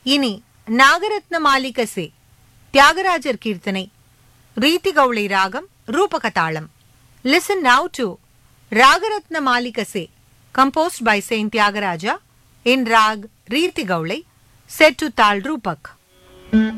இனி நாகரத்ன மாலிகசே தியாகராஜர் கீர்த்தனை, ரீதி கௌளை ராகம், ரூபக தாளம். Listen now to Ragaratna Malikase, composed by Saint Tyagaraja in Rag Riti Gaulai, set to Tal Rupak.